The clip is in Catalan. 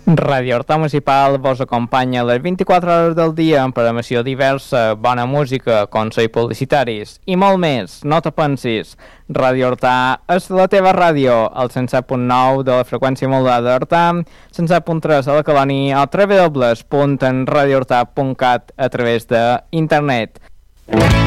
Ràdio Horta Municipal vos acompanya les 24 hores del dia amb programació diversa, bona música, consells publicitaris i molt més. No te pensis, Ràdio Horta és la teva ràdio, al 107.9 de la freqüència modulada d'Horta, 107.3 a la Colònia o www.radiohorta.cat a través d'internet.